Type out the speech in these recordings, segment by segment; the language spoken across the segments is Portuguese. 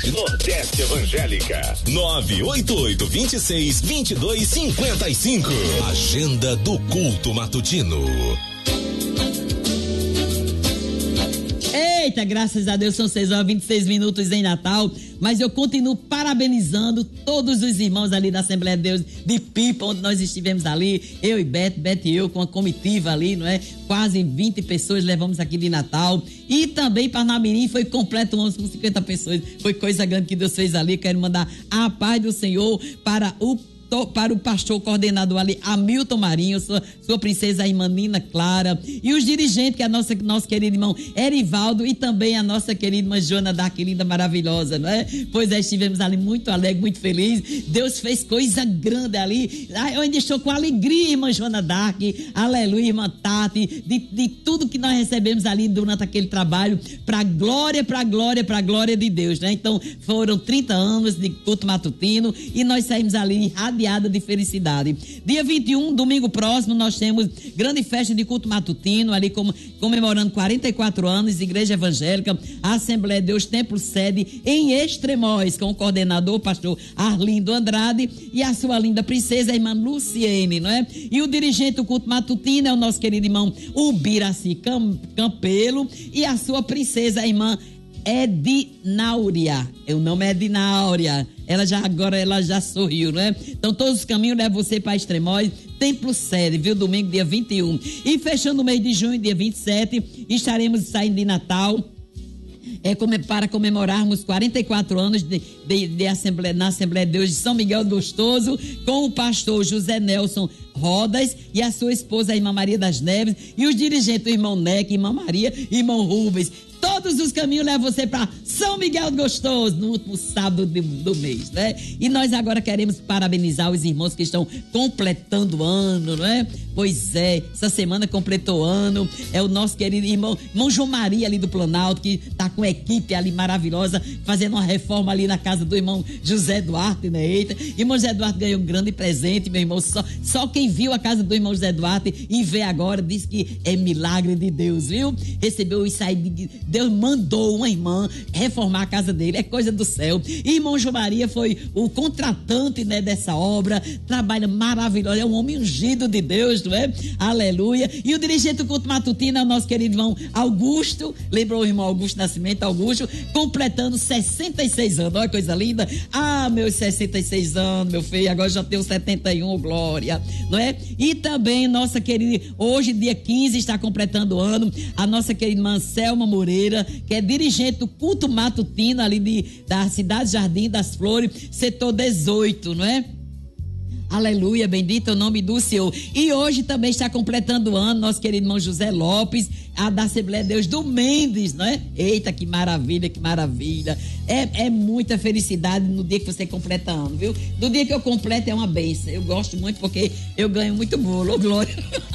Nordeste Evangélica. 988-26-2255. Agenda do culto matutino. Eita, graças a Deus, são 6h26 em Natal, mas eu continuo parabenizando todos os irmãos ali da Assembleia de Deus de Pipa, onde nós estivemos ali, eu e Beto e eu, com a comitiva ali, não é? Quase 20 pessoas levamos aqui de Natal, e também Parnamirim foi completo, 11 com 50 pessoas, foi coisa grande que Deus fez ali. Quero mandar a paz do Senhor para o pastor coordenador ali, Hamilton Marinho, sua princesa irmã Nina Clara, e os dirigentes, que é nosso querido irmão Erivaldo, e também a nossa querida irmã Joana Dark, linda, maravilhosa, não é? Pois é, estivemos ali muito alegres, muito felizes. Deus fez coisa grande ali. Eu ainda estou com alegria, irmã Joana Dark, aleluia, irmã Tati, de tudo que nós recebemos ali durante aquele trabalho, pra glória de Deus, né? Então, foram 30 anos de culto matutino, e nós saímos ali radiada de felicidade. Dia 21, domingo próximo, nós temos grande festa de culto matutino, ali comemorando 44 anos, Igreja Evangélica, Assembleia de Deus, Templo Sede, em Extremóis, com o coordenador, pastor Arlindo Andrade, e a sua linda princesa, a irmã Luciene, não é? E o dirigente do culto matutino é o nosso querido irmão Ubiraci Campelo, e a sua princesa, a irmã Edinauria. O nome é Edinauria. Ela já sorriu, não é? Então, todos os caminhos levam você para Extremóis, Templo Sede, viu? Domingo, dia 21. E fechando o mês de junho, dia 27, estaremos saindo de Natal. Para comemorarmos 44 anos na Assembleia de Deus de São Miguel do Gostoso, com o pastor José Nelson Rodas e a sua esposa, a irmã Maria das Neves, e os dirigentes, o irmão Neque, irmã Maria e irmão Rubens. Todos os caminhos levam você para São Miguel do Gostoso, no último sábado do mês, né? E nós agora queremos parabenizar os irmãos que estão completando o ano, não é? Pois é, essa semana completou ano, é o nosso querido irmão João Maria ali do Planalto, que tá com a equipe ali maravilhosa, fazendo uma reforma ali na casa do irmão José Duarte, né? Eita, irmão José Duarte ganhou um grande presente, meu irmão, só quem viu a casa do irmão José Duarte e vê agora, diz que é milagre de Deus, viu? Recebeu isso aí, Deus mandou uma irmã reformar a casa dele, é coisa do céu. E irmão João Maria foi o contratante, né, dessa obra, trabalha maravilhoso, é um homem ungido de Deus, não é? Aleluia. E o dirigente do culto matutino é o nosso querido irmão Augusto, lembrou o irmão Augusto Nascimento, Augusto, completando 66 anos, olha que coisa linda. Ah, meus 66 anos, meu filho, agora já tenho 71, glória, não é? E também nossa querida, hoje dia 15 está completando o ano, a nossa querida irmã Selma Moreira, que é dirigente do culto matutino ali da Cidade Jardim das Flores, setor 18, não é? Aleluia, bendito é o nome do Senhor. E hoje também está completando o ano nosso querido irmão José Lopes, a da Assembleia de Deus do Mendes, não é? Eita, que maravilha, que maravilha. É muita felicidade no dia que você completa ano, viu? Do dia que eu completo é uma bênção. Eu gosto muito porque eu ganho muito bolo, ô glória.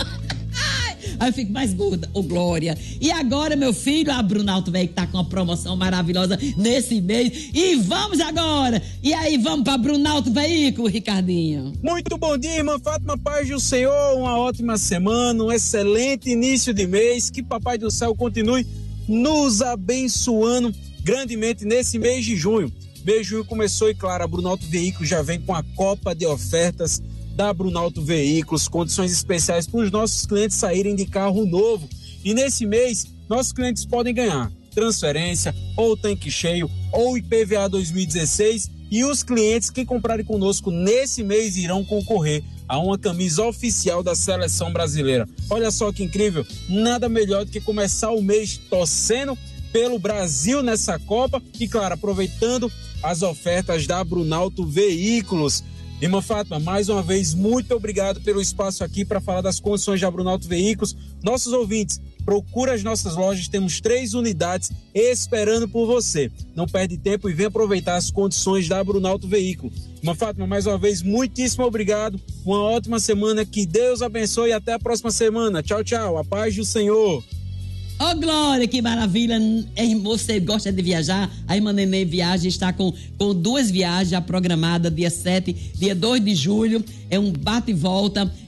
Aí eu fico mais gorda, ô glória. E agora, meu filho, a Brunalto velho, que tá com uma promoção maravilhosa nesse mês. E vamos agora! E aí, vamos pra Brunalto Veículo, Ricardinho. Muito bom dia, irmã Fátima, paz do Senhor, uma ótima semana, um excelente início de mês. Que Papai do Céu continue nos abençoando grandemente nesse mês de junho. Mês de junho começou e, claro, a Brunalto Veículo já vem com a copa de ofertas da Brunalto Veículos, condições especiais para os nossos clientes saírem de carro novo. E nesse mês, nossos clientes podem ganhar transferência, ou tanque cheio, ou IPVA 2016. E os clientes que comprarem conosco nesse mês irão concorrer a uma camisa oficial da Seleção Brasileira. Olha só que incrível, nada melhor do que começar o mês torcendo pelo Brasil nessa Copa e, claro, aproveitando as ofertas da Brunalto Veículos. Irmã Fátima, mais uma vez, muito obrigado pelo espaço aqui para falar das condições da Brunalto Veículos. Nossos ouvintes, procura as nossas lojas, temos 3 unidades esperando por você. Não perde tempo e vem aproveitar as condições da Brunalto Veículo. Irmã Fátima, mais uma vez, muitíssimo obrigado. Uma ótima semana, que Deus abençoe e até a próxima semana. Tchau, tchau. A paz do Senhor. Oh, glória, que maravilha. Você gosta de viajar? A irmã Nenê Viagem está com 2 viagens já programadas, dia 7, dia 2 de julho. É um bate e volta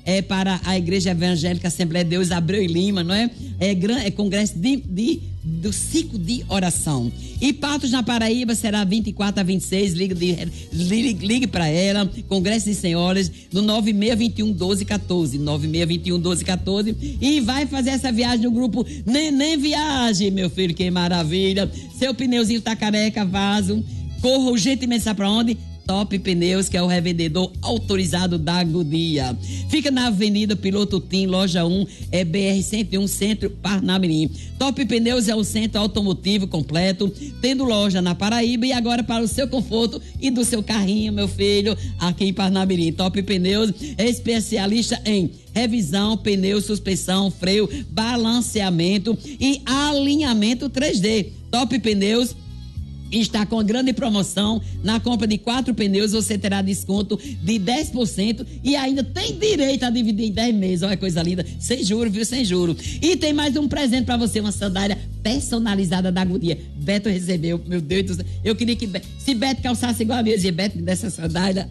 para a Igreja Evangélica Assembleia de Deus Abreu e Lima, não é? É congresso do ciclo de oração. E Patos, na Paraíba, será 24 a 26, ligue para ela, Congresso de Senhoras, no 9621-1214, 9621-1214, e vai fazer essa viagem no grupo Neném Viagem, meu filho, que maravilha. Seu pneuzinho tá careca, vaso, corra urgentemente, sabe pra onde? Top Pneus, que é o revendedor autorizado da Goodyear. Fica na Avenida Piloto Tim, loja 1, BR-101, Centro Parnamirim. Top Pneus é o centro automotivo completo, tendo loja na Paraíba e agora para o seu conforto e do seu carrinho, meu filho, aqui em Parnamirim. Top Pneus é especialista em revisão, pneu, suspensão, freio, balanceamento e alinhamento 3D. Top Pneus está com a grande promoção. Na compra de 4 pneus você terá desconto de 10% e ainda tem direito a dividir em 10 meses. Olha que coisa linda, sem juros, viu? Sem juros. E tem mais um presente para você, uma sandália personalizada da Goodyear. Beto recebeu, meu Deus do céu. Eu queria que se Beto calçasse igual a minha, eu dizia, Beto, me dê essa sandália.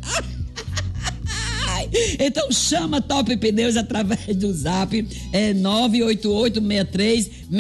Então chama Top Pneus através do zap 98863